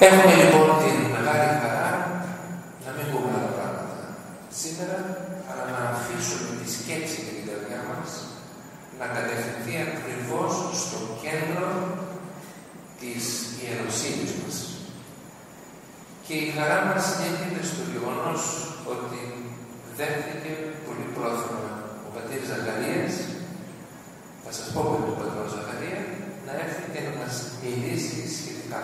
Έχουμε λοιπόν την μεγάλη χαρά να μην πούμε άλλα πράγματα σήμερα, αλλά να αφήσουμε τη σκέψη και την καρδιά μας να κατευθυνθεί ακριβώς στο κέντρο της ιεροσύνης μας. Και η χαρά μας έγκυται στο γεγονός ότι δέχτηκε πολύ πρόθυμα ο πατήρ Ζαχαρίας, θα σας πω με τον πατρό Ζαχαρία, να έρθει και να μας μιλήσει σχετικά.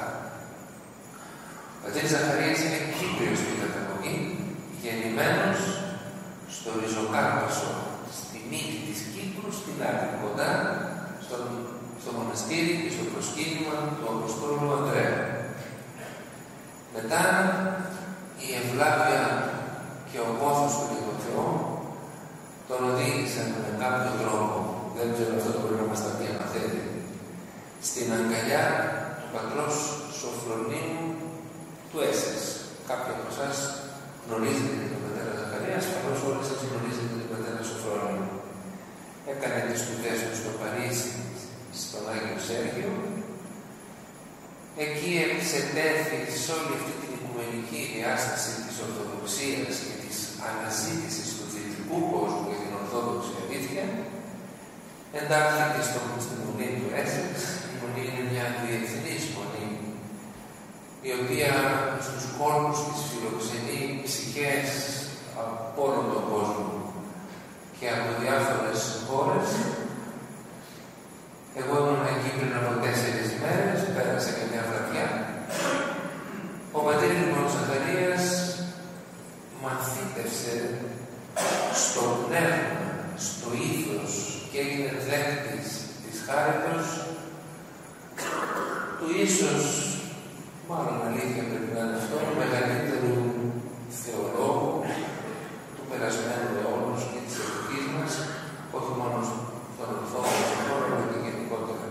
Ο πατήρ Ζαχαρίας είναι Κύπριος στην καταγωγή, γεννημένος στο Ριζοκάρπασο, στη μύτη της Κύπρου, στην Άκρη, κοντά στο μοναστήρι και στο προσκύνημα του Αποστόλου Ανδρέα. Μετά η ευλάβεια και ο πόθος του για τον Θεό τον οδήγησαν με κάποιο τρόπο, δεν ξέρω αυτό το μπορεί να μας τα πει αν θέλει, στην αγκαλιά του πατρός Σοφρονίου του Έσσεξ. Κάποιοι από εσάς γνωρίζετε τον πατέρα Ζαχαρία, ασφαλώς όλοι σας γνωρίζετε τον πατέρα Σοφρονίου. Έκανε τις σπουδές του στο Παρίσι, στον Άγιο Σέργιο. Εκεί εξετέθη σε όλη αυτή την οικουμενική διάσταση της Ορθοδοξίας και της αναζήτησης του δυτικού κόσμου για την Ορθόδοξη αλήθεια. Εντάχθηκε στη Μονή του Έσσεξ. Η Μονή είναι μια διεθνής μονή, η οποία στους κόλπους της φιλοξενεί ψυχές από όλο τον κόσμο και από διάφορες χώρες. Εγώ ήμουν εκεί πριν από 4 μέρες, πέρασε και μια βραδιά. Ο πατήρ λοιπόν Ζαχαρίας μαθήτευσε στο πνεύμα, στο ήθος και έγινε δέκτης της χάριτος του ίσως, μάλλον αλήθεια πρέπει να είναι αυτό, του μεγαλύτερου θεολόγου του περασμένου αιώνος και της εποχής μας, όχι μόνο στον Ορθόδοξο χώρο, αλλά και γενικότερα.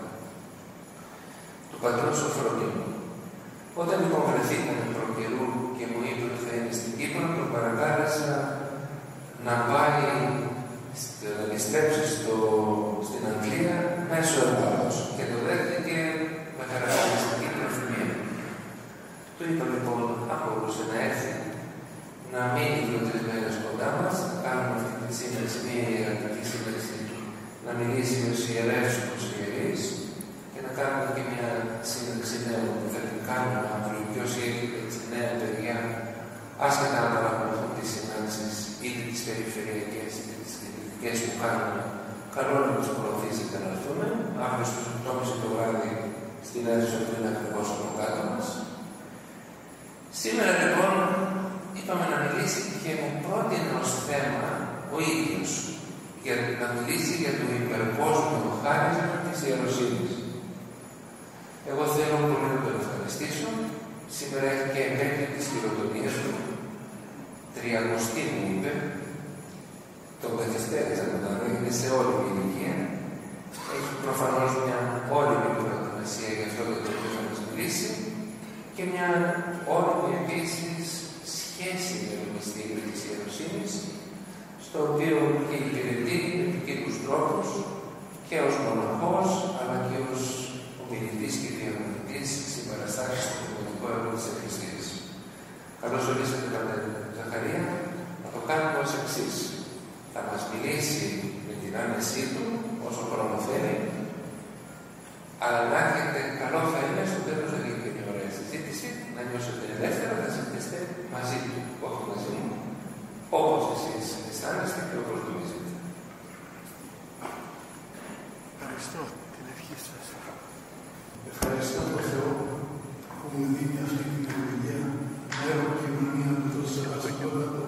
Του πατρός Σοφρονίου. Όταν λοιπόν βρεθήκαμε προκαιρού και μου είπε ότι θα είναι στην Κύπρο, τον παρακάλεσα να πάει να επιστρέψει στην Αγγλία μέσω Ελλάδος και το δέχτηκε με χαρακτηριστική προθυμία. Του είπα λοιπόν, αν μπορούσε να έρθει, να μείνει 2-3 μέρες κοντά μας, να κάνουμε αυτή τη σύμβαση, μια ιερατική σύμβαση, να μιλήσει με τους ιερεύς και τους ιερείς και να κάνουμε και μια σύνταξη νέων που θα την κάνουμε αύριο. Και όσοι έχετε έτσι νέα παιδιά, άσχετα να παρακολουθούν τις συνάντησεις, είτε τις περιφερειακές είτε τις κεντρικές που κάνουμε, καλό να τους προωθήσετε να έρθουμε. Αύριο στις 8.30 το βράδυ στην αίθουσα που είναι ακριβώς από κάτω μας. Σήμερα λοιπόν είπαμε να μιλήσει και μου πρότεινε ως θέμα ο ίδιος για να μιλήσει για το υπερκόσμιο χάρισμα της ιεροσύνης. Εγώ θέλω πολύ να τον ευχαριστήσω. Σήμερα έχει και επέτειο της χειροτονίας του. 30 μου είπε. Τον καθυστέρησα μετά, είναι σε όλη την ηλικία. Έχει προφανώς μια όλη προετοιμασία για αυτό το οποίο θα μας μιλήσει και μια όλη επίσης σχέση με το μυστήριο της ιεροσύνης, στο οποίο και υπηρετεί με ποικίλους τρόπους και ως μοναχός, αλλά και ως ομιλητής και διαμονητής στις παραστάσεις του Οικονομικού Έργου της Εκκλησίας. Καλώς ορίσατε, πατέρα Ζαχαρία. Θα το κάνουμε ως εξής. Θα μας μιλήσει με την άνεσή του, όσο χρόνο θέλει, αλλά να έχετε, καλό θα είναι στο τέλος να γίνει και μια ωραία συζήτηση, να νιώσετε ελεύθερα, να συζητήσετε μαζί του, όχι μαζί μου, όπως εσείς αισθάνεστε και όπως νομίζετε. Ευχαριστώ την ευχή σας. Ευχαριστώ τον Θεό που μου δίνει αυτή την ευλογία να έχω κοινωνία με τον Σεβαστότατο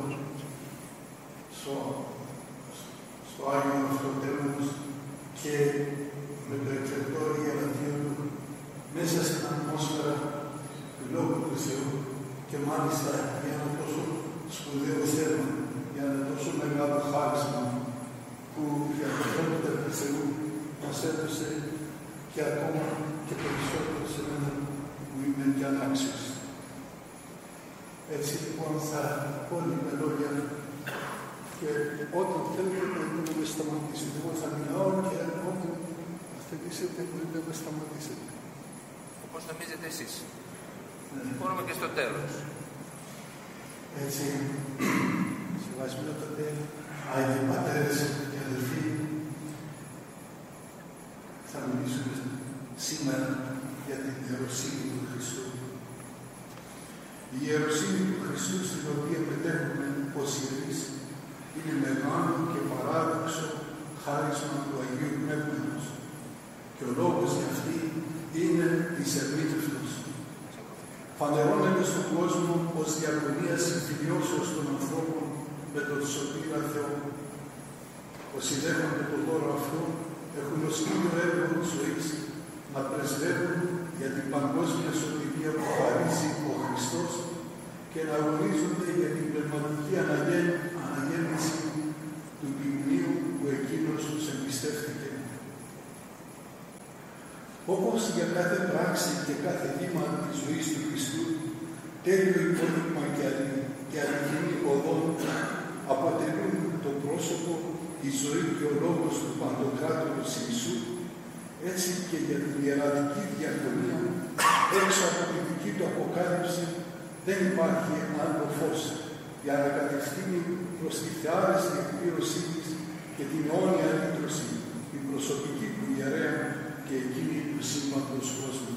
στο Άγιο αυτό τέλος και με το εκλεκτό ιερατείο του μέσα στην ατμόσφαιρα του Λόγου του Θεού και μάλιστα για ένα τόσο σπουδαίο θέμα, για ένα τόσο μεγάλο χάρισμα που για το θέμα του Θεού μας έδωσε και ακόμα και περισσότερο σε μένα που είμαι και ανάξιος. Έτσι λοιπόν θα πω λίγα λόγια και όταν θέλετε να με σταματήσετε. Εγώ θα μιλάω και όταν θελήσετε να με σταματήσετε. Όπως νομίζετε εσείς. Μπορούμε και στο τέλος. Έτσι, συμβασμιότατε, Άγιοι Πατέρες και αδελφοί, θα μιλήσουμε σήμερα για την ιεροσύνη του Χριστού. Η ιεροσύνη του Χριστού, στην οποία μετέχουμε ως ιερείς, είναι μεγάλο και παράδοξο χάρισμα του Αγίου Πνεύματος. Και ο λόγος για αυτή είναι εισερμήτευτος. Φανερώνεται στον κόσμο ως διακονία συμφιλιώσεως των ανθρώπων με τον σωτήρα Θεό. Όσοι δέχονται το δώρο αυτό έχουν ως κύριο έργο της ζωής να πρεσβεύουν για την παγκόσμια σωτηρία που χαρίζει ο Χριστός και να αγωνίζονται για την πνευματική αναγέννηση του ποιμνίου που εκείνος τους εμπιστεύτηκε. Όπως για κάθε πράξη και κάθε βήμα της ζωής του Χριστού, τέτοιο υπόδειγμα και αληθινή οδόν αποτελούν το πρόσωπο, η ζωή και ο λόγος του Παντοκράτορος Ιησού, έτσι και για την ιεραδική διακονία, έξω από τη δική του αποκάλυψη, δεν υπάρχει άλλο φως για να κατευθύνει προς τη θεάρεστη εκπλήρωσή της και την αιώνια λύτρωση, την προσωπική του ιερέα και εκείνη του σύμπαντος κόσμου.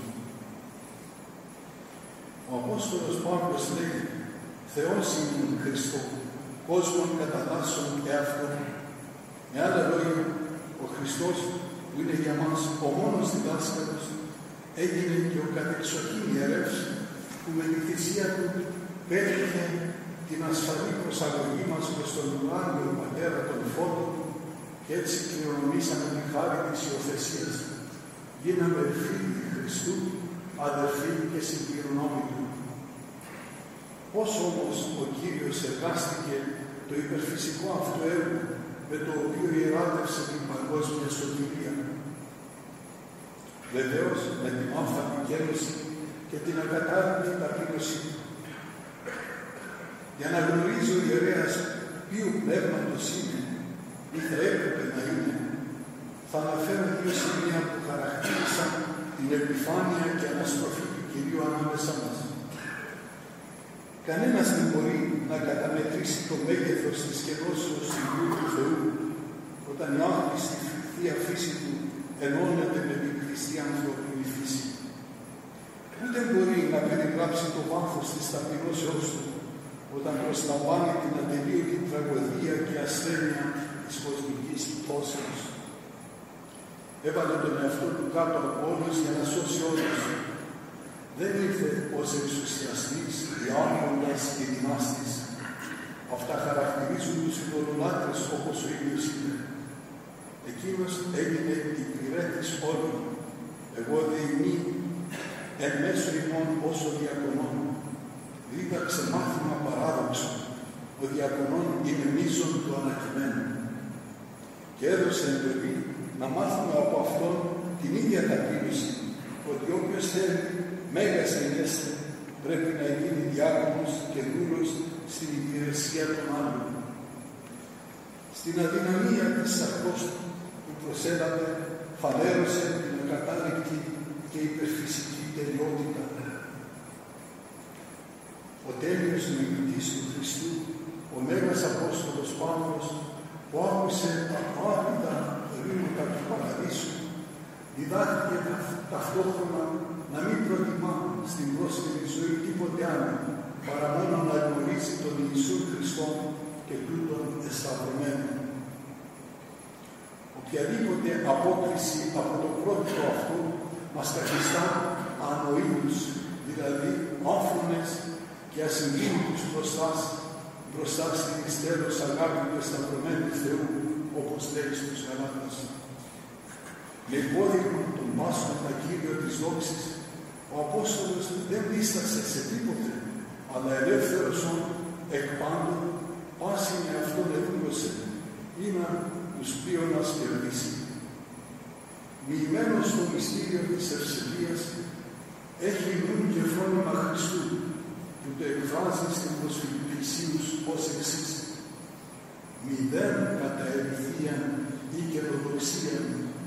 Ο Απόστολος Παύλος λέει: Θεός ήμουν Χριστό, κόσμον καταδάσσον και αυτό. Με άλλα λόγια, ο Χριστός που είναι για μας ο μόνος διδάσκαλος, έγινε και ο κατεξοχήν ιερεύς που με τη θυσία του πέτυχε την ασφαλή προσαγωγή μας προς τον ουράνιο Πατέρα των Φώτων και έτσι κληρονομήσαμε τη χάρη της υιοθεσίας. Γίναμε φίλοι Χριστού, αδερφοί και συμπληρονόμοι του. Πώς όμως ο Κύριος εργάστηκε το υπερφυσικό αυτό έργο με το οποίο ιεράτευσε την παγκόσμια σωτηρία. Βεβαίως με την άφθαρτη γέννηση και την ακατάλληλη ταπείνωσή του. Για να γνωρίζει ο ιερέας ποιου πνεύματος είναι ή θα έπρεπε να είναι, θα αναφέρω δύο σημεία που χαρακτήρισαν την επιφάνεια και αναστροφή του Κυρίου ανάμεσά μας. Κανένας δεν μπορεί να καταμετρήσει το μέγεθος της κενώσεως του Υιού του Θεού όταν η άχρηστη θεία φύση του ενώνεται με την χρηστή ανθρώπινη φύση. Ούτε μπορεί να περιγράψει το βάθος της ταπεινώσεώς του όταν προσλαμβάνει την ατελείωτη τραγωδία και ασθένεια της κοσμικής πτώσεως. Έβαλε τον εαυτό του κάτω από όλους για να σώσει όλους. Δεν ήρθε ως εξουσιαστής, διάρχοντας και δυνάστης. Αυτά χαρακτηρίζουν τους ειδωλολάτρες όπως ο ίδιος είναι. Εκείνος έγινε υπηρέτης όλων. Εγώ δε ημί, εν μέσω ημών όσο διακονών. Δίδαξε μάθημα παράδοξο. Ο διακονών είναι μείζον του ανακειμένου. Και έδωσε εντολή να μάθουμε από αυτόν την ίδια ταπείνωση, ότι όποιος θέλει μέγας γενέστε πρέπει να γίνει διάκονος και δούλος στην υπηρεσία των άλλων. Στην αδυναμία της σαρκός του που προσέλαβε, φανέρωσε την ακατάληπτη και υπερφυσική τελειότητα. Ο τέλειος μιμητής του Χριστού, ο Μέγας Απόστολος Παύλος, που άκουσε τα άπειτα ρήματα του Παραδείσου, διδάχθηκε ταυτόχρονα να μην προτιμά στην πρόσφαιρη ζωή τίποτε άλλο, παρά μόνο να γνωρίζει τον Ιησού Χριστό και τούτον εσταυρωμένο. Οποιαδήποτε απόκριση από το πρότυπο αυτό μας καθιστά ανοήτους, δηλαδή άφρονες και ασυγκίνητους μπροστά στην εις αγάπη του εσταυρωμένου Θεού, όπως λέει στους Γαλάτας. Με υπόδειγμα τον Πάσχοντα Κύριο της δόξης, ο Απόστολος δεν δίστασε σε τίποτε, αλλά ελεύθερος εκ πάντων, πάση με αυτόν εδούλωσε, ή να τους πίωνας κερδίσει. Μοιημένος στο μυστήριο της ευσεβίας, έχει νουν και φρόνημα Χριστού, που το εκφράζει στην προσφυλπισίους ως εξής: μηδέν κατά ελευθεία ή καιροδοξία,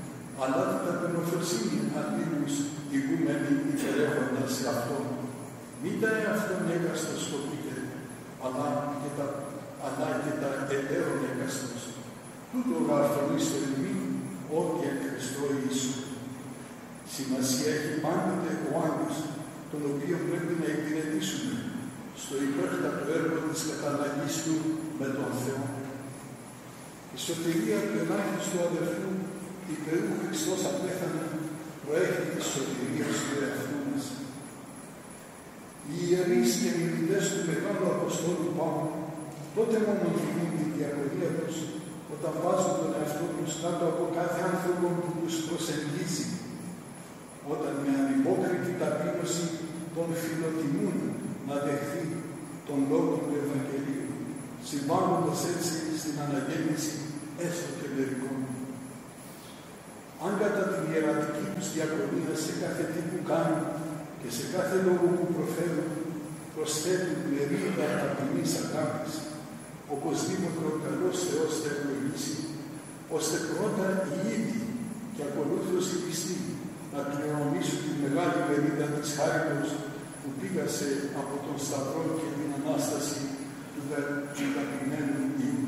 αλλά την ταπεινοφροσύνη αλλήλους ηγούμενοι υπερέχοντας σε αυτόν. Μην τα εαυτόν έκαστος σκοπείτε, αλλά και τα εταίρων έκαστος. Τούτο γραφτονίστο εμείς, ό,τι εν Χριστώ Ιησού. Σημασία έχει πάντοτε ο Άγιος, τον οποίο πρέπει να υπηρετήσουμε στο υπέρτατο έργο της καταλλαγής του με τον Θεό. Η σωτηρία του ελάχιστου αδερφού, υπερού Χριστός απέθανε, προέχει της σωτηρίας του εαυτού μας. Οι ιερείς και μιλητές του Μεγάλου Αποστόλου Παύλου τότε μόνο θυμούν τη διακονία τους όταν βάζουν τον εαυτό τους κάτω από κάθε άνθρωπο που τους προσεγγίζει, όταν με ανυπόκριτη ταπείνωση τον φιλοτιμούν να δεχθεί τον λόγο του Ευαγγελίου, συμβάλλοντας έτσι στην αναγέννηση έστω και μερικών. Αν κατά την ιερατική τους διακονία σε κάθε τι που κάνουν και σε κάθε λόγο που προφέρουν προσθέτουν μερίδα ταπεινής αγάπης, οπωσδήποτε ο καλός Θεός θα ευλογήσει, ώστε πρώτα οι ίδιοι και ακολούθως οι πιστοί να κληρονομήσουν τη μεγάλη μερίδα της χάριτος που πήγασε από τον Σταυρό και την Ανάσταση του αγαπημένου Υιού.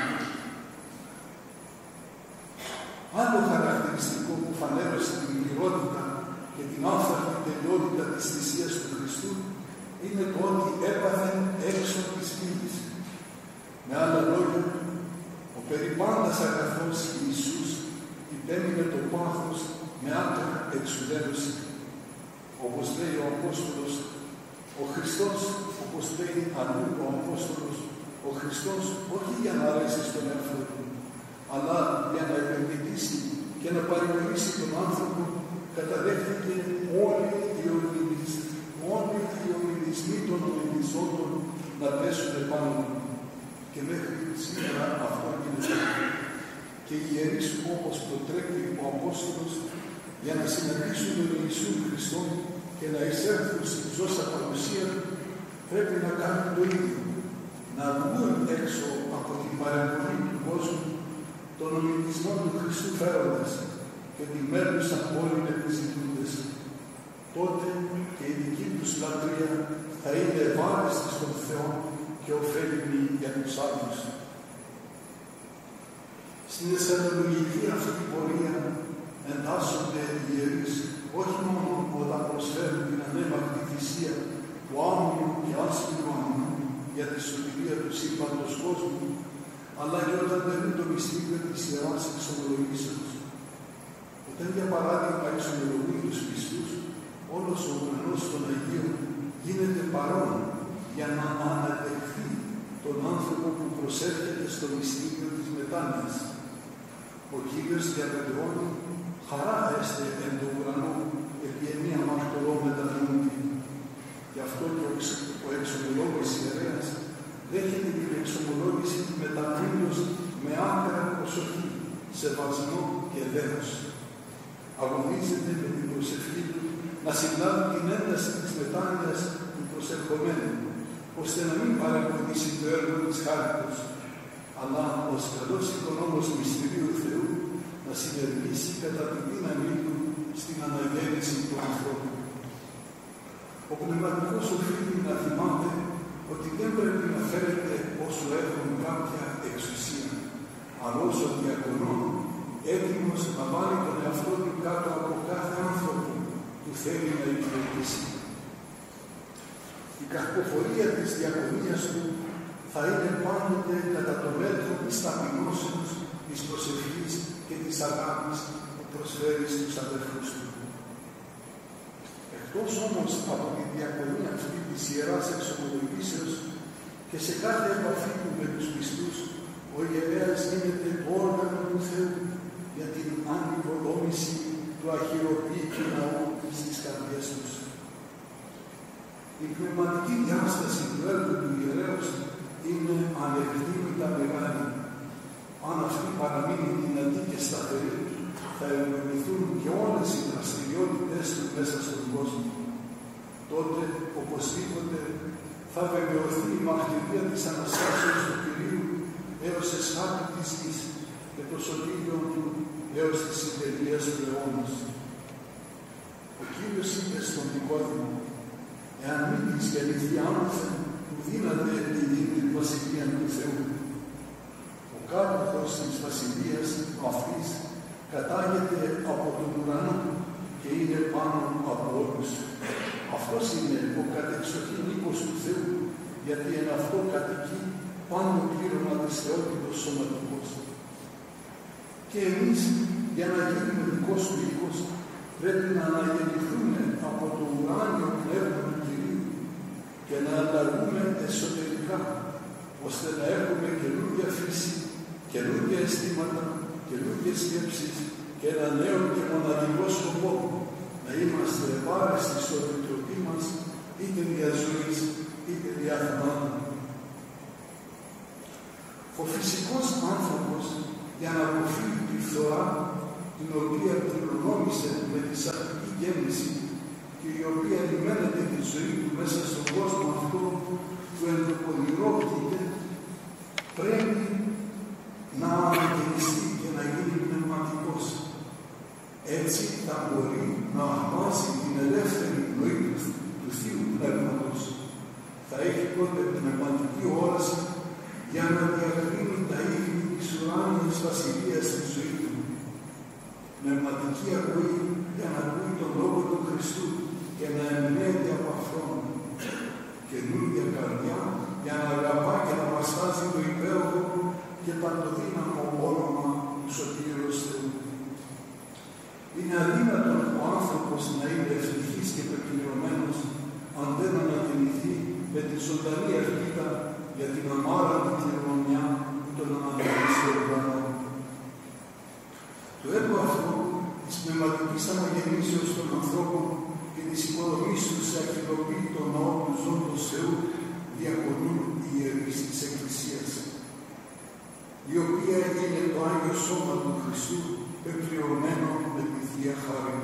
Άλλο χαρακτηριστικό που φανέρωσε την πληρότητα και την άφθαρτη τελειότητα της θυσίας του Χριστού είναι το ότι έπαθε έξω της πύλης. Με άλλα λόγια, ο περιπάντας αγαθός Ιησούς υπέμεινε το πάθος με άκρα εξουδέρωση. Όπως λέει ο Απόστολος, ο Χριστός, όπως λέει αλλού ο Απόστολος, ο Χριστός όχι για να αρέσει στον εαυτό του, αλλά για να επενδυτήσει και να παρηγορήσει τον άνθρωπο, καταδέχθηκε όλοι οι ομιλισμοί των ομιλισόντων να πέσουν επάνω του. Και μέχρι σήμερα αυτό γίνεται. Και οι ιερείς όπως προτρέπει ο Απόστολος για να συναντήσουν τον Ιησού Χριστό και να εισέλθουν στην ζώσα παρουσία του, πρέπει να κάνουν το ίδιο. Να βγουν έξω από την παρεμβολή του κόσμου των ομιλισμών του Χριστού φέροντας και τη μέλουσαν όλοι οι επιζητούντες. Τότε και η δική τους λατρεία θα είναι ευάρεστη στον Θεό και ωφέλιμη για τους άλλους. Στην εσχατολογική αυτή πορεία εντάσσονται οι ιερείς όχι μόνο όταν προσφέρουν την ανέμακτη θυσία του άμμου και άσχημου αμμού για τη σωτηρία του σύμπαντος κόσμου, αλλά και όταν παίρνουν το μυστήριο της Ιεράς Εξομολογήσεως. Όταν για παράδειγμα εξομολογούν τους πιστούς, όλος ο ουρανός των Αγίων γίνεται παρόν για να αναδεχθεί τον άνθρωπο που προσέρχεται στο μυστήριο της μετάνοιας. Ο Κύριος διαβεβαιώνει χαρά έστε εν το ουρανό επί ενία μαρτωρώ μετανοούντι. Γι' αυτό και ο εξομολόγος ιερέας δέχεται την εξομολόγηση μετανοούντος με άκρα προσοχή, σεβασμό και δέος. Αγωνίζεται με την προσευχή του να συλλάβει την ένταση της μετάνοιας του προσερχομένου, ώστε να μην παρεμποδίσει το έργο της χάριτος, αλλά ως καλός οικονόμος μυστηρίου Θεού να συνεργήσει κατά τη δύναμή του στην αναγέννηση του ανθρώπου. Ο πνευματικός οφείλει να θυμάται ότι δεν πρέπει να φέρεται όσο έχουν κάποια εξουσία, αλλά όσο διακονών, έτοιμος να βάλει τον εαυτό του κάτω από κάθε άνθρωπο που θέλει να υπηρετήσει. Η καρποφορία της διακονίας του θα είναι πάντοτε κατά το μέτρο της ταπεινώσεως, της προσευχής και της αγάπης που προσφέρει στους αδερφούς του. Εκτός όμως από τη διακονία αυτή της Ιεράς Εξομολογήσεως και σε κάθε επαφή του με τους πιστούς, ο ιερέας γίνεται το όργανο του Θεού για την ανοικοδόμηση του αχυροποίητου ναού στις καρδιές τους. Η πνευματική διάσταση του έργου του ιερέως είναι ανεκτήμητα μεγάλη. Αν αυτή παραμείνει δυνατή και σταθερή, θα ευνοηθούν και όλες οι δραστηριότητες του μέσα στον κόσμο. Τότε, οπωσδήποτε, θα βεβαιωθεί η μαρτυρία της Αναστάσεως του Κυρίου έως εσχάτου της γης και το σωτήριο του έως της συντελείας του αιώνας. Ο Κύριος είπε στον Νικόδημο, εάν μη της γεννηθεί άνωθεν, που δύναται τη γίνει την βασιλεία του Θεού. Ο κάτοχος της βασιλείας αυτής κατάγεται από τον ουρανό και είναι πάνω από όλους. Αυτός είναι ο κατεξοχήν οίκος του Θεού, γιατί εν αυτό κατοικεί πάνω πλήρωμα της θεότητος σωματικός. Και εμείς, για να γίνουμε δικός του οίκος, πρέπει να αναγεννηθούμε από το ουράνιο πνεύμα του Κυρίου και να ανταγούμε εσωτερικά, ώστε να έχουμε καινούργια φύση, καινούργια αισθήματα, καινούργιες σκέψεις και ένα νέο και μοναδικό σκοπό, να είμαστε επάρεστοι στο επιτροπή μας, είτε δια ζωής, είτε δια θανάτου. Ο φυσικός άνθρωπος, για να αποφύγει τη φθορά, την οποία κληρονόμησε με τη σαρκική γέννηση και η οποία λιμένεται τη ζωή του μέσα στον κόσμο αυτό που ενδοπονηρόθηκε, πρέπει να αναγεννηστεί και να γίνει πνευματικός. Έτσι θα μπορεί να αρπάσει την ελεύθερη πνοή του Θείου Πνεύματος. Θα έχει τότε πνευματική όραση για να διακρίνει τα ήθη της ουράνιας βασιλείας στη ζωή του. Πνευματική ακοή για να ακούει τον λόγο του Χριστού και να εμπνέεται από αυτόν. Καινούργια καρδιά για να αγαπά και να βαστάζει το υπέροχο και παντοδύναμο όνομα του Σωτήριος Θεού. Είναι αδύνατον ο άνθρωπος να είναι ευτυχής και πεπληρωμένος αν δεν αναγεννηθεί με τη ζωντανή ελπίδα για την αμάραντη κληρονομιά που τον αναδείξει στο ουρανό. Το έργο αυτό της πνευματικής αναγεννήσεως των ανθρώπων και της υποδομής τους σε ακυροποίητο ναό του ζώντος Θεού διακονούν οι ιερείς της Εκκλησίας, η οποία είναι το Άγιο Σώμα του Χριστού πεπληρωμένο με τη Θεία Χάρη.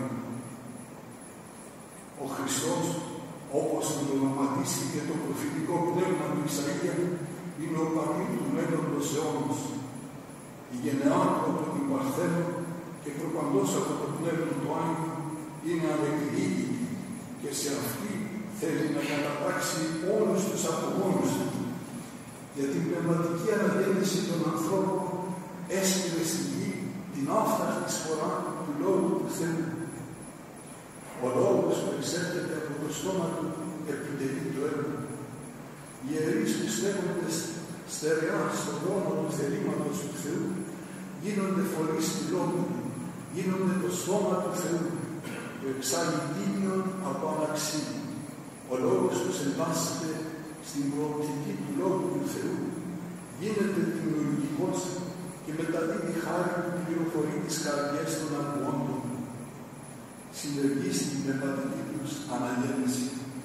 Ο Χριστός, όπως τον ονοματίστηκε το προφητικό πνεύμα του Ισαΐα, είναι ο παπί του μέλλοντος αιώνος, η γενεά του από την Παρθένο και προπαντός από το πνεύμα του Άγιου είναι ανεκδίκητη και σε αυτή θέλει να κατατάξει όλους τους απογόνους του. Για την πνευματική αναγέννηση των ανθρώπων έστειλε στη γη την άφθαρτη σφορά του Λόγου του Θεού. Ο Λόγος που εισέρχεται από το στόμα του επιτελεί το έργο. Οι ιερείς που στέκονται στερεά στον δρόμο του θελήματος του Θεού γίνονται φορείς του Λόγου του, γίνονται το στόμα του Θεού που εξάγει τίμιον από αναξία. Ο Λόγος τους εντάσσεται στην προοπτική του Λόγου του Θεού, γίνεται δημιουργικός και μεταδίδει χάρη που πληροφορεί τις καρδιές των ακουόντων. Συλλογεί στην πνευματική τους αναγέννηση.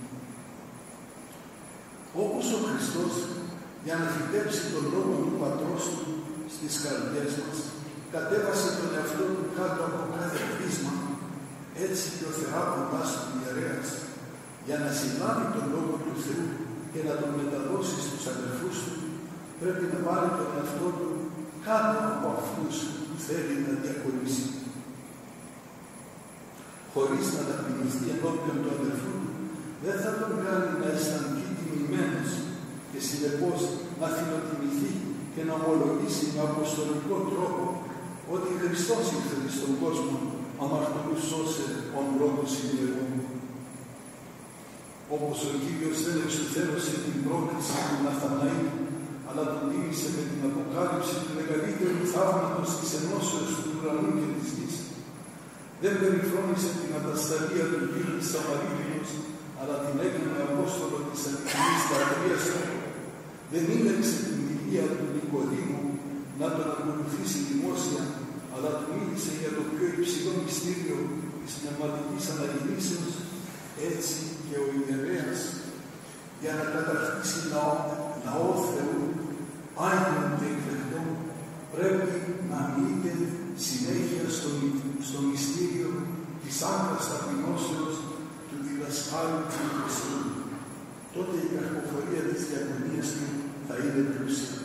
Όπως ο Χριστός, για να φυτέψει τον λόγο του Πατρός του στις καρδιές μας, κατέβασε τον εαυτό του κάτω από κάθε πείσμα, έτσι και ο θεράποντας του ιερέας, για να συλλάβει τον λόγο του Θεού και να τον μεταδώσει στους αδελφούς του, πρέπει να βάλει τον εαυτό του κάτω από αυτούς που θέλει να διακονήσει. Χωρίς να ταπεινωθεί ενώπιον του αδελφού του, δεν θα τον κάνει να αισθανθεί τιμημένος και συνεπώς να φιλοτιμηθεί και να ομολογήσει με αποστολικό τρόπο ότι Χριστός ήρθε στον κόσμο αμαρτωλούς σώσε ο πρώτος ιερών. Όπως ο Κύριος δεν εξουθέρωσε την πρόκληση του Ναθαναήλ, αλλά τον τίμησε με την αποκάλυψη του μεγαλύτερου θαύματος της ενώσεως του ουρανού και της γης. Δεν περιφρόνησε την ατασταλία του Κύριου της Σαμαρίτιδος, αλλά την έκανε Απόστολο της αληθινής λατρείας του. Δεν ήλεξε την υγεία του Νικοδήμου να τον ακολουθήσει δημόσια, αλλά του μίλησε για το πιο υψηλό μυστήριο της πνευματικής αναγεννήσεως, έτσι και ο ιερέας, για να κατακτήσει λαό Θεού, Άγιον και εκλεκτό, πρέπει να μείνει συνέχεια στο μυστήριο της άκρας ταπεινώσεως του διδασκάλου του Χριστού. Τότε η καρποφορία της διακονίας του θα είναι πλούσια.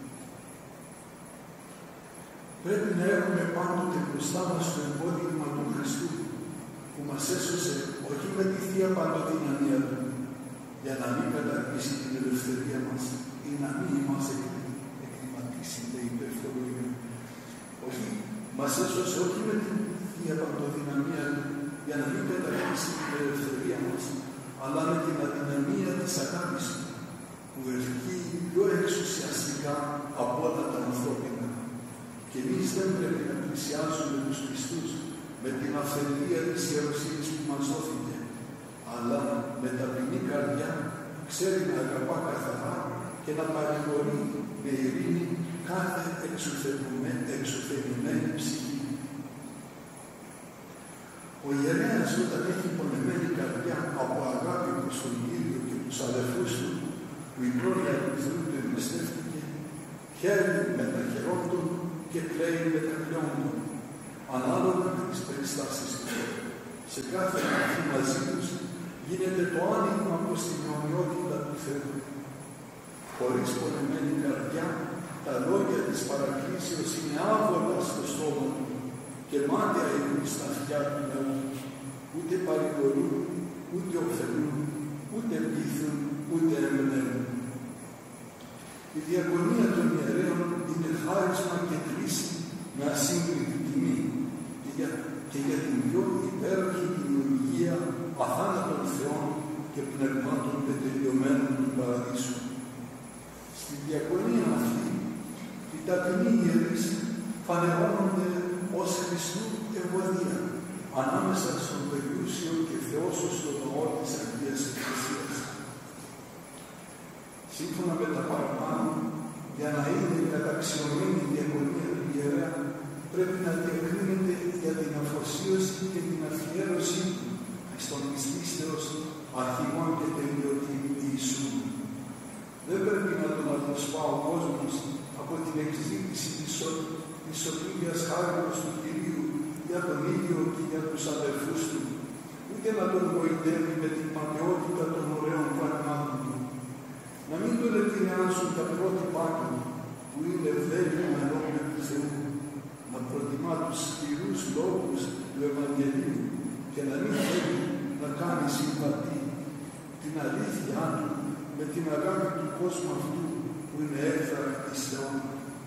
Πρέπει να έχουμε πάντοτε μπροστά μας το εμπόδιγμα του Χριστού, που μας έσωσε όχι με τη Θεία Παντοδυναμία του, για να μην καταρρύσει την ελευθερία μας ή να μην μας εκκληματίσει με υπερφολογία. Όχι, μας έσωσε όχι με την Θεία Παντοδυναμία για να μην καταρρύσει την ελευθερία μας, αλλά με την αδυναμία της αγάπης του, που ευκεί πιο εξουσιαστικά από όλα τα ανθρώπινα. Και εμείς δεν πρέπει να πλησιάζουμε τους πιστούς με την αυθεντία της ιεροσύνης που μας δόθηκε, αλλά με ταπεινή καρδιά ξέρει να αγαπά καθαρά και να παρηγορεί με ειρήνη κάθε εξουθενημένη ψυχή. Ο ιερέας όταν έχει πονεμένη καρδιά από αγάπη προς τον Κύριο και τους αδελφούς του, που η πρόνοια του Θεού του εμπιστεύτηκε, χαίρει με τα χερών του και κλαίει με τα κλειών του, ανάλογα με τις περιστάσεις του. Σε κάθε επαφή μαζί τους γίνεται το άνοιγμα προς την ομοιότητα του Θεού. Χωρίς πονεμένη καρδιά, τα λόγια της παρακλήσεως είναι άβολα στο στόμα του και μάταια είναι στα αυτιά του λαού. Ούτε παρηγορούν, ούτε ωφελούν, ούτε πείθουν, ούτε εμπνέουν. Η διακονία των ιερέων είναι χάρισμα και κρίση με ασύγκριτη τιμή και για την πιο υπέροχη δημιουργία αθάνατων θεών και πνευμάτων πετελειωμένων του παραδείσου. Στη διακονία αυτή, οι ταπεινοί ιερείς φανερώνονται ως Χριστού ευωδία ανάμεσα στον περιούσιο και θεόσωστο ναό της Αγίας Εκκλησίας. Σύμφωνα με τα παραπάνω, για να είναι καταξιωμένη η διακονία του ιερέα, πρέπει να διακρίνεται για την αφοσίωση και την αφιέρωσή του στον πιστίστεως αρχηγών και τελειωτή Ιησού. Δεν πρέπει να τον αποσπά ο κόσμος από την εξήγηση της σωτήριας χάριτος του Κυρίου για τον ίδιο και για τους αδελφούς του, ούτε να τον γοητεύει με την ματαιότητα των ωραίων πραγμάτων του. Να μην τον επηρεάσουν τα πρότυπά του, που είναι ευδέλεια ενώπιον του Θεού, να προτιμά τους σκληρούς λόγους του Ευαγγελίου και να μην θέλει να κάνει συμβατή την αλήθειά του με την αγάπη του κόσμου αυτού που είναι έφραγα της Θεών.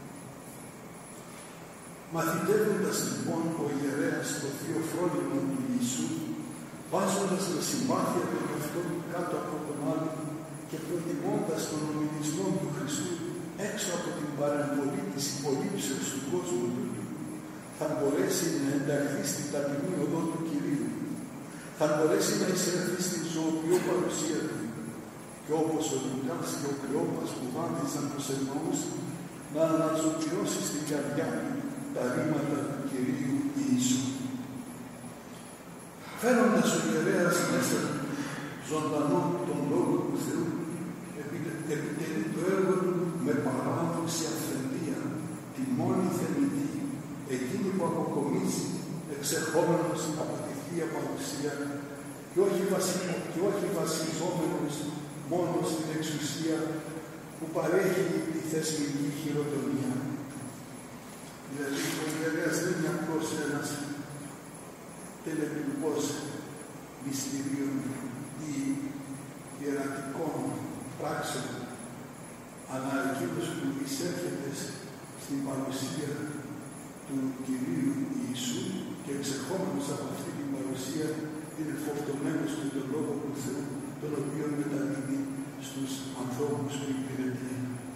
Μαθητεύοντας λοιπόν ο ιερέας το θείο φρόνημα του Ιησού, βάζοντας με συμπάθεια τον εαυτό του κάτω από τον άλλο και προτιμώντας τον ομιλισμό του Χριστού έξω από την παρεμβολή της υπολείψεως του κόσμου του, θα μπορέσει να ενταχθεί στην ταπεινή οδό του Κυρίου. Θα μπορέσει να εισέλθει στην ζωοποιό παρουσία του. Και όπως ο Λουκάς και ο Κλεόπας που βάδισαν τους εννοούς, να αναζωπιώσει στην καρδιά του τα ρήματα του Κυρίου Ιησού. Φέροντας ο ιερέας μέσα ζωντανό τον Λόγο του Θεού, επιτελεί το έργο του με παράδοξη αυθεντία, τη μόνη θεμητή, εκείνη που αποκομίζει εξερχόμενος από τη Θεία Παρουσία και όχι βασιζόμενος μόνο στην εξουσία που παρέχει τη θεσμική χειροτονία. Δηλαδή, ο ιερέας δεν είναι απλώς ένας τελετουργός μυστηρίων ή ιερατικών πράξεων, αλλά εκείνος που εισέρχεται στην παρουσία του Κυρίου Ιησού και εξερχόμενος από αυτή την παρουσία είναι φορτωμένος με τον Λόγο του Θεού, τον οποίο μεταδίδει στους ανθρώπους που υπηρετεί.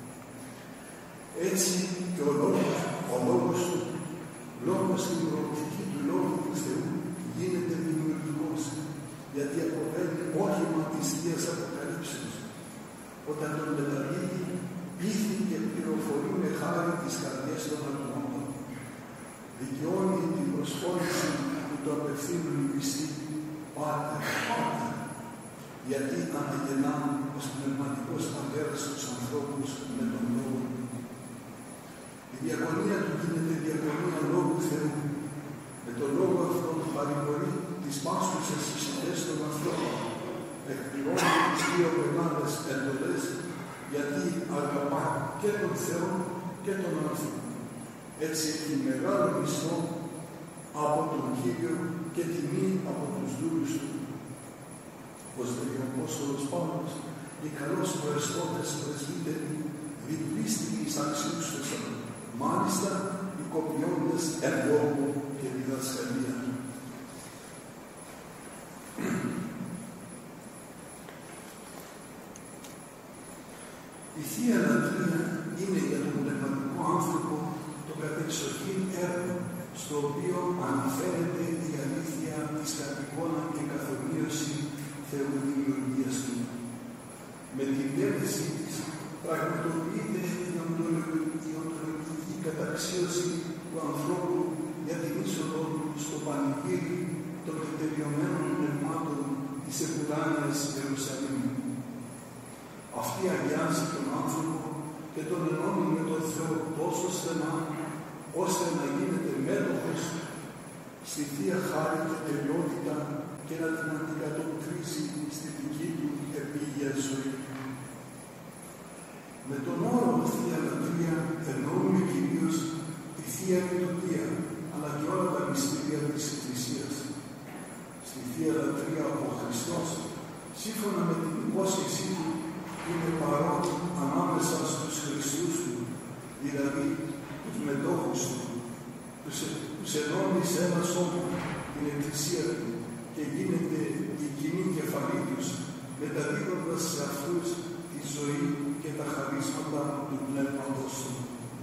Έτσι και ο λόγος του, λόγος στην προοπτική του Λόγου του Θεού, γίνεται δημιουργικός, γιατί αποβαίνει όχημα της Θείας Αποκαλύψεως. Όταν τον μεταδίδει, πείθει και πληροφορεί με χάρη τις καρδιές των ατόμων. Δικαιώνει την προσφόρηση που το απευθύνουν οι πιστοί, Πάτερ, Πάτερ, γιατί αναγεννά ως πνευματικός πατέρας τους ανθρώπους με τον Λόγο του. Η διακονία του γίνεται διακονία Λόγου Θεού. Με τον Λόγο αυτόν παρηγορεί τις πάσχουσες συστατές των ανθρώπων. Εκπληρώνει τις δύο μεγάλες εντολές, γιατί αγαπά και τον Θεό και τον άνθρωπο. Έτσι έχει μεγάλο μισθό από τον Κύριο και τιμή από τους δούλους του. Όπως λέει ο Απόστολος Παύλος, και καλώς προεστώτες πρεσβύτεροι διπλίστηκε εις αξίους τους, μάλιστα οικοποιώντες εν λόγω και διδασκαλία. Η Θεία Λατρεία είναι για τον πνευματικό άνθρωπο το κατεξοχήν έργο, στο οποίο αναφέρεται η αλήθεια της κατ' εικόνα και καθομοίωση Θεού δημιουργίας του. Με την διάθεσή της πραγματοποιείται η οντολογική καταξίωση του ανθρώπου για την είσοδο του στο πανηγύρι των τελειωμένων πνευμάτων της επουράνιας Ιερουσαλήμ. Αυτή αγιάζει τον άνθρωπο και τον ενώνει με τον Θεό τόσο στενά, ώστε να γίνεται μέτοχος στη Θεία Χάρη και τελειότητα και να την αντικατοπτρίζει στη δική του επίγεια ζωή. Με τον όρο Θεία Λατρεία εννοούμε κυρίως τη Θεία Λειτουργία, αλλά και όλα τα μυστήρια της Εκκλησίας. Στη Θεία Λατρεία ο Χριστός, σύμφωνα με την υπόσχεσή του, είναι παρόν ανάμεσα στους Χριστούς του, δηλαδή τους μετόχους του, τους ενώνει σε ένα σώμα, την Εκκλησία του, και γίνεται η κοινή κεφαλή τους, μεταδίδοντας σε αυτούς τη ζωή και τα χαρίσματα του Πνεύματος του.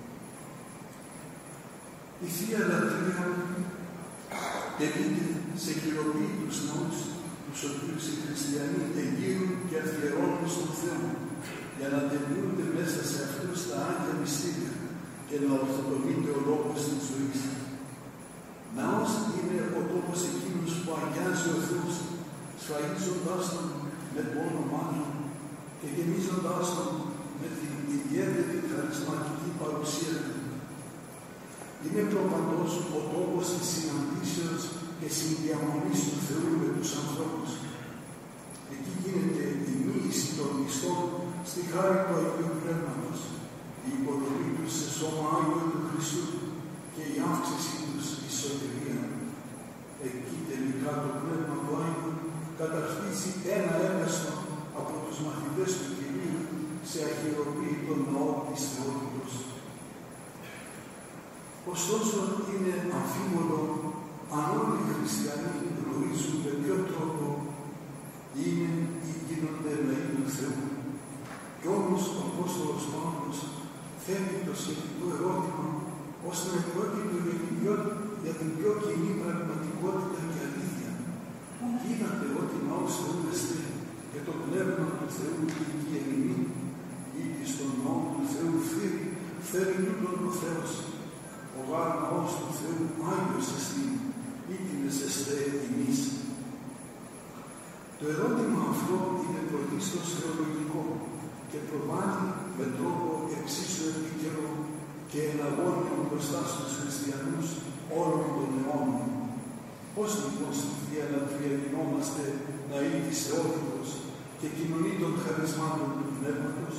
Η Θεία Λατρεία τελείται σε χειροποίητους ναούς, τους οποίους οι χριστιανοί εγείρουν και αφιερώνουν στον Θεό, για να τελειούνται μέσα σε αυτούς τα Άγια Μυστήρια και να ορθοτομείται ο λόγος της ζωής. Ναός είναι ο τόπος εκείνος που αγιάζει ο Θεός, σφαγίζοντάς τον με το όνομά του και γεμίζοντάς τον με την ιδιαίτερη χαρισματική παρουσία του. Είναι προπαντός ο τόπος της συναντήσεως και συνδιαμονής του Θεού με τους ανθρώπους. Εκεί γίνεται η μοίηση των μισθών στη χάρη του Αγίου Πνεύματος, η υποδομή τους σε σώμα Άγιο του Χριστού και η αύξηση τους στη σωτηρία. Εκεί τελικά το Πνεύμα του Άγιου καταρτίζει ένα έμεστο από τους μαθητές του Κυρίου σε αχειροποίητο ναό της Θεότητος. Ωστόσο, είναι αμφίβολο αν όλοι οι χριστιανοί γνωρίζουν με ποιο τρόπο είναι ή γίνονται λαοί του Θεού. Κι όμως ο Απόστολος Παύλος θέτει το σχετικό ερώτημα ώστε να πρόκειται για την πιο κοινή πραγματικότητα και αλήθεια. Πού είδατε ότι ναός Θεούδεστε και το Πνεύμα του Θεού εκεί εμεινή, ήδη στον ναό του Θεού φέρει τούτον ο Θεός. Ο γάρ ναός του Θεού Άγιος εστί, ήτινες εστέ ημείς. Το ερώτημα αυτό είναι πρωτίστως θεολογικό και προβάλλει με τρόπο εξίσου επίκαιρο και εναγώνιο μπροστά στους χριστιανούς όλων των αιώνων. Πώς λοιπόν στη Θεία Λατρεία γινόμαστε ναοί της Θεότητος και κοινωνοί των χαρισμάτων του Πνεύματος?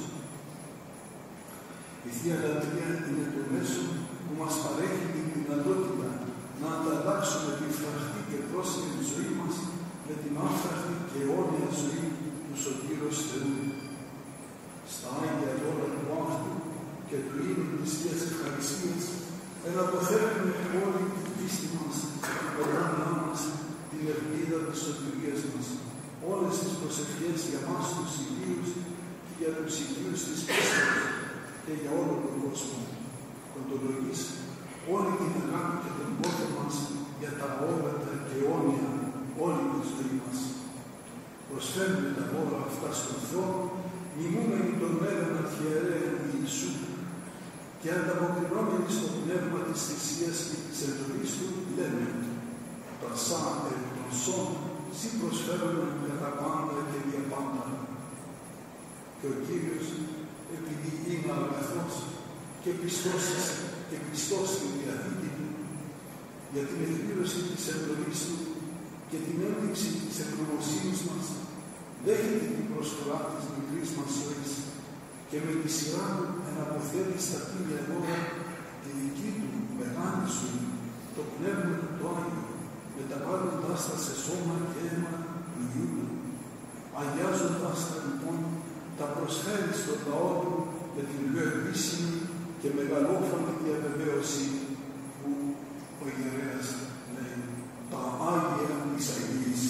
Η Θεία Λατρεία είναι το μέσο που μας παρέχει την δυνατότητα να ανταλλάξουμε τη φραχτή και πρόσθετη ζωή μας με την άφραχτη και αιώνια ζωή του Σωτήρος Θεού. Στα Άγια δώρα του Άθου και του ίνου της Θείας Ευχαριστίας εναποφέρνουμε όλη την πίστη μας, την ποράνά μας, την ελπίδα της σωτηρίας μας, όλες τις προσευχές για μας τους Ιδίους και για τους Ιδίους της πίστης και για όλο τον κόσμο. Κοντολογής όλη την αγάπη και τον πόθο μας για τα όρατα και αιώνια όλη τη ζωή μας. Προσφέρουμε τα όλα αυτά στον Θεό, μιμούμενοι τον Μέγαν Αρχιερέα Ιησού και ανταποκρινόμενοι στο πνεύμα της θυσίας και της εντολής του, λέμε «Τα σαν εκ των σών, σύ προσφέρουμε κατά πάντα και δια πάντα». Και ο Κύριος, επειδή είναι αγαθός και πιστός στην Διαθήκη του, για την εκπλήρωση της εντολής του και την ένδειξη της ευγνωμοσύνης μας, δέχεται την προσφορά της μικρής μας ζωής και με τη σειρά του εναποθέτει στα κύρια δώρα τη δική του μεγάλη ζωή, το πνεύμα του το Άγιο, μεταβάλλοντάς τα σε σώμα και αίμα του Υιού του. Αγιάζοντάς τα λοιπόν τα προσφέρει στον λαό του με την πιο επίσημη και μεγαλόφωνη διαβεβαίωση που ο ιερέας λέει, τα Άγια της Αγίας.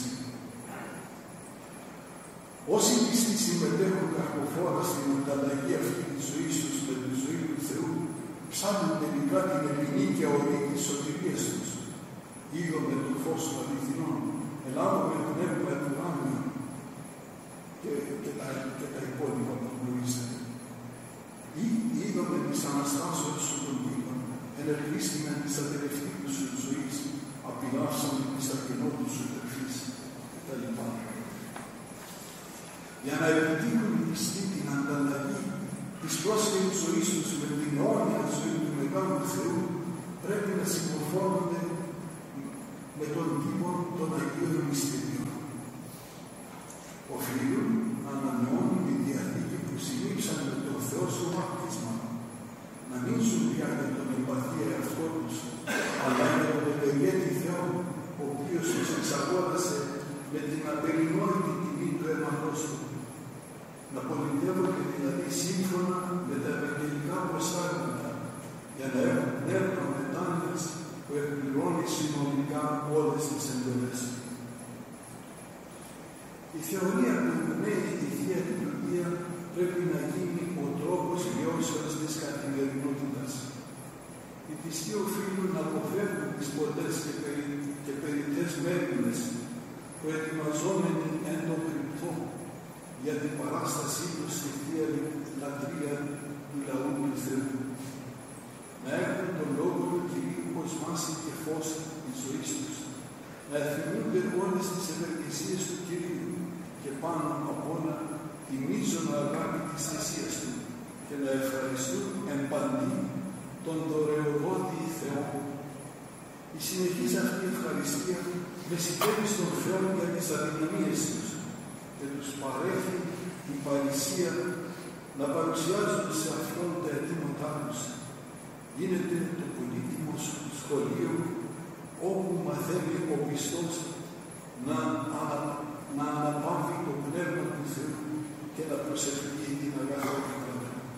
Όσοι πιστοί συμμετέχουν καρποφόρα στην ανταλλαγή αυτή της ζωής τους με τη ζωή του Θεού, ψάχνουν τελικά την επινίκια ορί της σωτηρίας τους. Είδαμε το φως των αληθινών, ελάβουμε πνεύμα του ουράνιου και τα υπόλοιπα που γνωρίζετε. Είδαμε τις Αναστάσεως σου των τύπων, ενεργήσαμε της ατελευτικής σου ζωής, απειλάσαμε της αρκενότου σου τερφής κτλ. Για να επιτύχουν οι πιστοί την ανταλλαγή της πρόσφερης ζωής τους με την αιώνια ζωή του Μεγάλου Θεού, πρέπει να συμμορφώνονται με τον τύπο των Αγίων Μυστηρίων. Οφείλουν να ανανεώνουν τη Διαθήκη που συνήψαν με τον Θεό στο βάπτισμα, να μην ζουν πια για τον εμπαθή εαυτό τους, αλλά για τον επεργέτη Θεό, ο οποίος τους εξαγόρασε με την απερινόητη τιμή του αίματος του. Να πολιτεύονται δηλαδή σύμφωνα με τα ευαγγελικά προστάγματα, για να έχουν πνεύμα μετάνοιας που εκπληρώνει συνολικά όλες τις εντολές. Η θεωρία που εμπνέει τη Θεία Λειτουργία πρέπει να γίνει ο τρόπος βιώσεως της καθημερινότητας. Οι πιστοί οφείλουν να αποφεύγουν τις πολλές και περιττές μέρημνες που ετοιμαζόμενοι εν το κρυπτό για την παράστασή τους στη Θεία Λατρεία του λαού του Θεού. Να έχουν τον λόγο του Κυρίου ως βάση και φως της ζωής τους. Να θυμούνται όλες τις ευεργεσίες του Κυρίου και πάνω από όλα τη μείζωνα αγάπη της θυσίας του και να ευχαριστούν εν παντή τον δωρεοδότη Θεό. Η συνεχής αυτή ευχαριστία μεσητεύει στον Θεό για τις αδυναμίες τους και τους παρέχει την παρησία να παρουσιάζουν σε αυτόν τα αιτήματά τους. Γίνεται το πολύτιμο σχολείο όπου μαθαίνει ο πιστός να αναπαύει το πνεύμα του Θεού και να προσευχεί την αγαθότητα.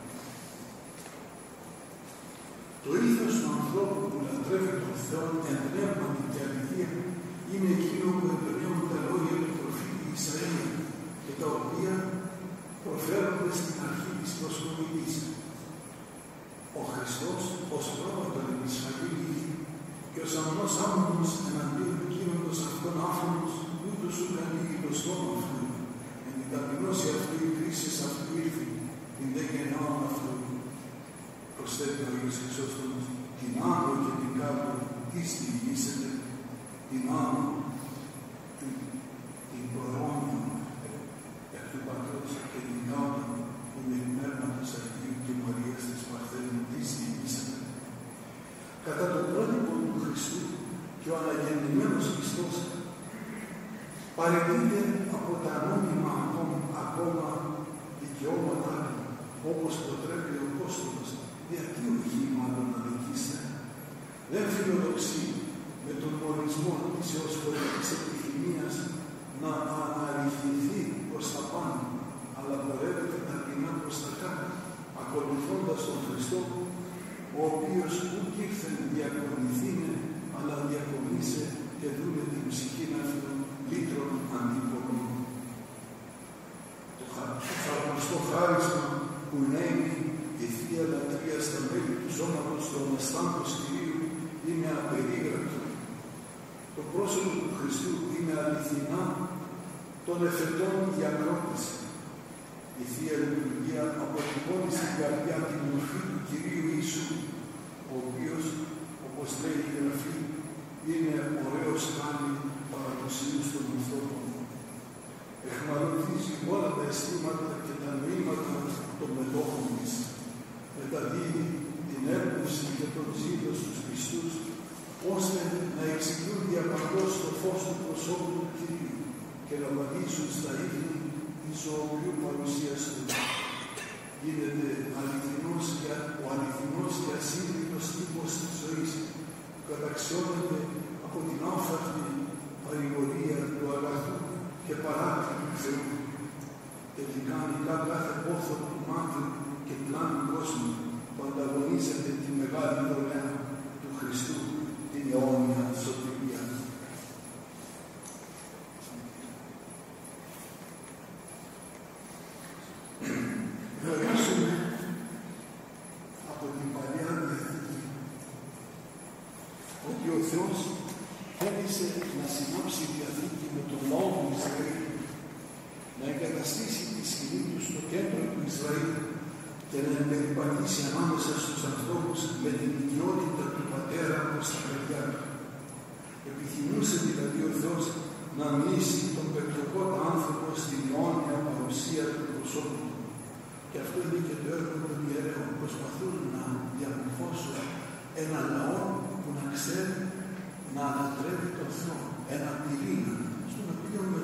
Το ήθος του ανθρώπου που λατρεύει τον Θεό εν πνεύματι και αληθεία είναι εκείνο που εμπνέουν τα λόγια του προφήτη Ισαΐα και τα οποία προφέρονται στην αρχή της προσωπικής. Ο Χριστός ως πρόβατον εν Ισραήλ και ως αμνός άμμος εναντίον γίνοντος αυτόν άφωνος ούτως ου καλύγει το στόμα αυτού. Εν την ταπεινώση αυτού η κρίση αυτού ήρθε, την δε γεννάων αυτού. Προσθέτει ο Άγιος Χρυσόστομος, την άνω και την κάτω, τι στηρίζεται, την άνω, την προαιώνια εκ του Πατρός και την κάτω, που με πνεύματος Αγίου και Μαρίας της Παρθένου, τι στηρίζεται. Κατά τον πρότυπο του Χριστού και ο αναγεννημένος Χριστός παρεκκλίνεται από τα ανώνυμα ακόμα δικαιώματα όπως προτρέπει ο Απόστολος. Γιατί όχι μάλλον να δικήστε. Δεν φιλοδοξεί με τον ορισμό της έως χωρικής επιθυμίας να αναρριχηθεί προς τα πάνω, αλλά πορεύεται ταπεινά προς τα κάτω, ακολουθώντας τον Χριστό, ο οποίος ουκ ήρθεν διακονηθήνε, αλλά διακονήσε και δούλε την ψυχήν αυτών λύτρων αντίπολων. Το θαυμαστό χάρισμα που νέει η Θεία Λατρεία στα μέλη του σώματος του Αναστάντος Κυρίου είναι απερίγραπτο. Το πρόσωπο του Χριστού είναι αληθινά των εφετών διακρότηση. Η Θεία Λειτουργία αποτυπώνει στην καρδιά την μορφή του Κυρίου Ιησού, ο οποίος, όπως λέει η Γραφή, είναι ωραίος χάρη παραδοσίους των ανθρώπων. Εχμαλωτίζει όλα τα αισθήματα και τα νοήματα των μετόχων της. Μεταδίδει την έμπνευση και τον ζήλο στους πιστούς, ώστε να εξηγούν διαπαντός το φως του προσώπου του Κυρίου και να βαδίσουν στα ίχνη της ζωοποιού παρουσίας του. Γίνεται ο αληθινός και ασύλληπτος τύπος της ζωής, που καταξιώνεται από την άφθαρτη παρηγορία του αγαθού και παράκλητου του Θεού. τελικά νικά κάθε πόθο του μαύρου και πλάνου κόσμου που ανταγωνίζεται τη μεγάλη δωρεά του Χριστού, την αιώνια σωτηρία. Γνωρίζουμε από την Παλιά Διαθήκη ότι ο Θεός θέλησε να συνάψει διαθήκη με τον λαό του Ισραήλ, να εγκαταστήσει τη σκηνή του στο κέντρο του Ισραήλ και να περιπατήσει ανάμεσα στους ανθρώπους με την οικειότητα του Πατέρα προς τα παιδιά του. Επιθυμούσε δηλαδή ο Θεός να μνήσει τον πεπτωκότα άνθρωπο στην αιώνια παρουσία του προσώπου του. Και αυτό είναι και το έργο των ιερέων. Προσπαθούν να διαμορφώσουν ένα λαό που να ξέρει να ανατρέπει τον Θεό. Ένα πυρήνα στον οποίο